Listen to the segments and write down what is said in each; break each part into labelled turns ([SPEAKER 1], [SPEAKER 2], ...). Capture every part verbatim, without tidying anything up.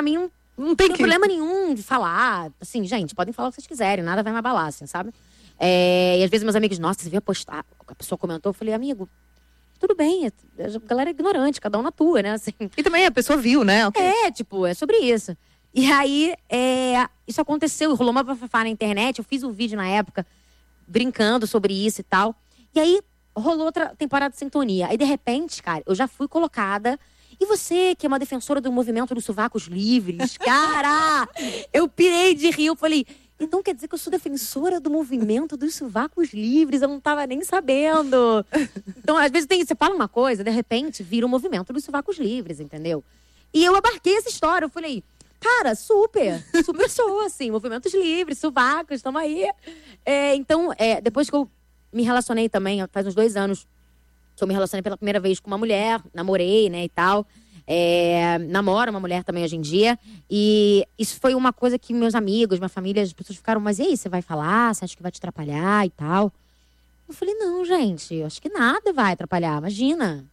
[SPEAKER 1] mim, não, não tem que... problema nenhum de falar. Assim, gente, podem falar o que vocês quiserem, nada vai me abalar, assim, sabe? É, e às vezes meus amigos, nossa, você viu postar? A pessoa comentou, eu falei, amigo, tudo bem, a galera é ignorante, cada um na tua, né? Assim.
[SPEAKER 2] E também a pessoa viu, né? Okay.
[SPEAKER 1] É, tipo, é sobre isso. E aí, é, isso aconteceu, rolou uma bafafá na internet, eu fiz um vídeo na época, brincando sobre isso e tal. E aí, rolou outra temporada de Sintonia. Aí, de repente, cara, eu já fui colocada... E você, que é uma defensora do movimento dos sovacos livres, cara, eu pirei de rir, eu falei, então quer dizer que eu sou defensora do movimento dos sovacos livres? Eu não tava nem sabendo. Então, às vezes, tem, você fala uma coisa, de repente, vira o movimento dos sovacos livres, entendeu? E eu abarquei essa história, eu falei, cara, super, super sou, assim, movimentos livres, sovacos, estamos aí. É, então, é, depois que eu me relacionei também, faz uns dois anos, que eu me relacionei pela primeira vez com uma mulher, namorei, né, e tal. É, namoro uma mulher também hoje em dia. E isso foi uma coisa que meus amigos, minha família, as pessoas ficaram, mas e aí, você vai falar? Você acha que vai te atrapalhar e tal? Eu falei, não, gente, acho que nada vai atrapalhar, imagina.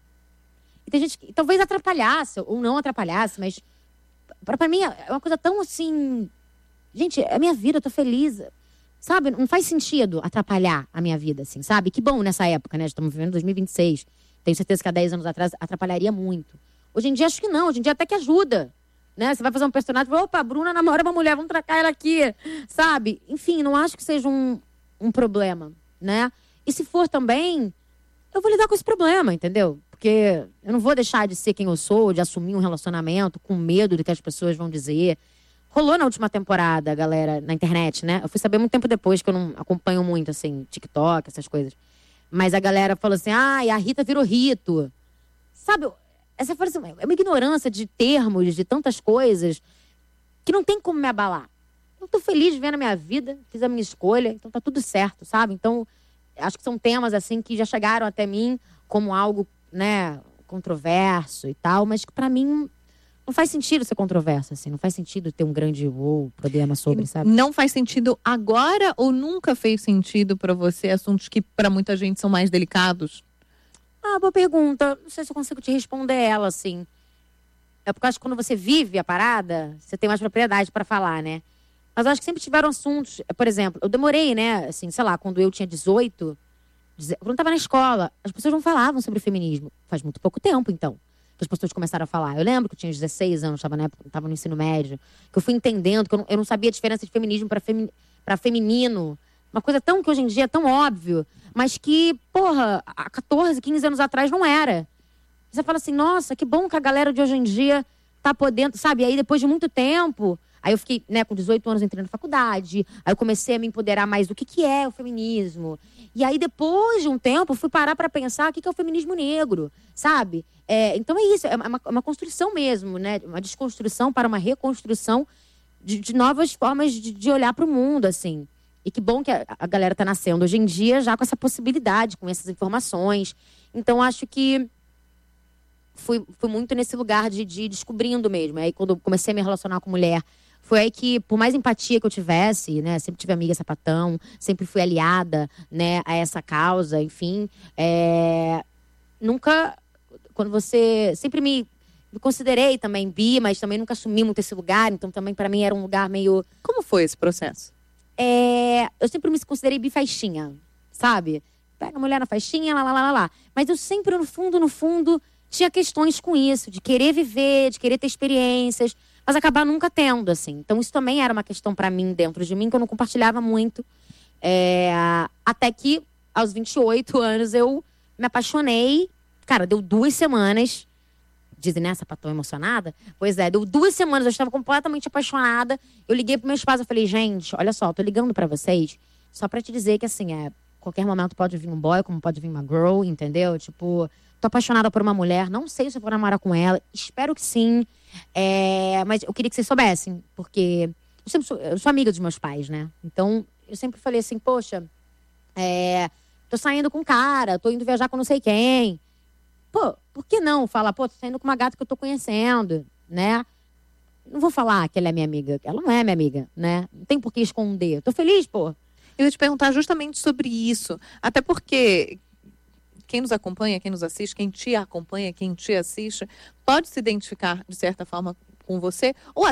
[SPEAKER 1] E tem gente que talvez atrapalhasse, ou não atrapalhasse, mas pra, pra mim é uma coisa tão assim... Gente, é a minha vida, eu tô feliz... Sabe, não faz sentido atrapalhar a minha vida, assim, sabe? Que bom nessa época, né? Estamos vivendo dois mil e vinte e seis. Tenho certeza que há dez anos atrás atrapalharia muito. Hoje em dia, acho que não. Hoje em dia até que ajuda, né? Você vai fazer um personagem e fala, opa, a Bruna namora uma mulher, vamos tracar ela aqui, sabe? Enfim, não acho que seja um, um problema, né? E se for também, eu vou lidar com esse problema, entendeu? Porque eu não vou deixar de ser quem eu sou, de assumir um relacionamento com medo do que as pessoas vão dizer. Rolou na última temporada, galera, na internet, né? Eu fui saber muito tempo depois, que eu não acompanho muito, assim, TikTok, essas coisas. Mas a galera falou assim, ah, e a Rita virou Rito. Sabe, essa foi, assim, é uma ignorância de termos, de tantas coisas, que não tem como me abalar. Eu tô feliz vendo a minha vida, fiz a minha escolha, então tá tudo certo, sabe? Então, acho que são temas, assim, que já chegaram até mim como algo, né, controverso e tal, mas que pra mim... Não faz sentido ser controverso, assim. Não faz sentido ter um grande ou problema sobre, sabe?
[SPEAKER 2] Não faz sentido agora ou nunca fez sentido pra você assuntos que pra muita gente são mais delicados?
[SPEAKER 1] Ah, boa pergunta. Não sei se eu consigo te responder ela, assim. É porque eu acho que quando você vive a parada, você tem mais propriedade pra falar, né? Mas eu acho que sempre tiveram assuntos... Por exemplo, eu demorei, né? Assim, sei lá, quando eu tinha dezoito... Quando eu tava na escola, as pessoas não falavam sobre feminismo. Faz muito pouco tempo, então. Que as pessoas começaram a falar. Eu lembro que eu tinha dezesseis anos, estava na época, estava no ensino médio, que eu fui entendendo que eu não, eu não sabia a diferença de feminismo para femi, para feminino. Uma coisa tão que hoje em dia é tão óbvio, mas que, porra, há catorze, quinze anos atrás não era. Você fala assim, nossa, que bom que a galera de hoje em dia tá podendo, sabe? Aí depois de muito tempo, aí eu fiquei, né, com dezoito anos entrei na faculdade, aí eu comecei a me empoderar mais do que que é o feminismo. E aí, depois de um tempo, fui parar para pensar o que é o feminismo negro, sabe? É, então é isso, é uma, uma construção mesmo, né? Uma desconstrução para uma reconstrução de, de novas formas de, de olhar para o mundo, assim. E que bom que a, a galera tá nascendo hoje em dia já com essa possibilidade, com essas informações. Então, acho que fui, fui muito nesse lugar de, de descobrindo mesmo. Aí, quando eu comecei a me relacionar com mulher, foi aí que, por mais empatia que eu tivesse, né? Sempre tive amiga sapatão, sempre fui aliada, né, a essa causa, enfim. É, nunca, quando você... Sempre me, me considerei também bi, mas também nunca assumi muito esse lugar. Então, também, pra mim, era um lugar meio...
[SPEAKER 2] Como foi esse processo?
[SPEAKER 1] É, eu sempre me considerei bifaixinha, sabe? Pega a mulher na faixinha, lá, lá, lá, lá. Mas eu sempre, no fundo, no fundo, tinha questões com isso. De querer viver, de querer ter experiências... Mas acabar nunca tendo, assim. Então, isso também era uma questão pra mim, dentro de mim, que eu não compartilhava muito. É... Até que, aos vinte e oito anos, eu me apaixonei. Cara, deu duas semanas. Dizem, né, sapatão emocionada? Pois é, deu duas semanas, eu estava completamente apaixonada. Eu liguei pro meus pais, eu falei, gente, olha só, eu tô ligando pra vocês só pra te dizer que, assim, é... Qualquer momento pode vir um boy, como pode vir uma girl, entendeu? Tipo, tô apaixonada por uma mulher, não sei se eu vou namorar com ela, espero que sim. É, mas eu queria que vocês soubessem, porque eu sempre sou, eu sou amiga dos meus pais, né? Então, eu sempre falei assim, poxa, é, tô saindo com um cara, tô indo viajar com não sei quem. Pô, por que não falar, pô, tô saindo com uma gata que eu tô conhecendo, né? Não vou falar que ela é minha amiga, ela não é minha amiga, né? Não tem por que esconder. Eu tô feliz, pô.
[SPEAKER 2] Eu ia te perguntar justamente sobre isso, até porque quem nos acompanha, quem nos assiste, quem te acompanha, quem te assiste, pode se identificar, de certa forma, com você, ou